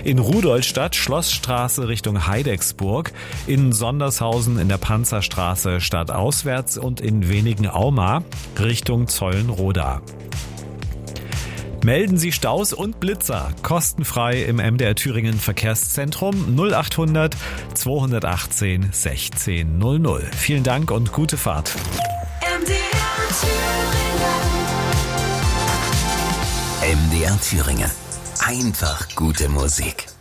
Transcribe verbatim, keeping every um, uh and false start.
In Rudolstadt Schlossstraße Richtung Heidecksburg, in Sondershausen in der Panzerstraße stadtauswärts und in Wenigen-Auma Richtung Zollenroda. Melden Sie Staus und Blitzer kostenfrei im M D R Thüringen Verkehrszentrum null achthundert zweihundertachtzehn sechzehn null null. Vielen Dank und gute Fahrt. M D R Thüringen. M D R Thüringen. Einfach gute Musik.